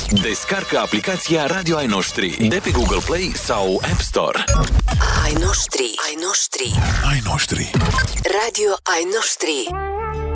Descarcă aplicația Radio Ai Noștri de pe Google Play sau App Store. Ai noștri, ai noștri, Ai noștri. Radio Ai Noștri.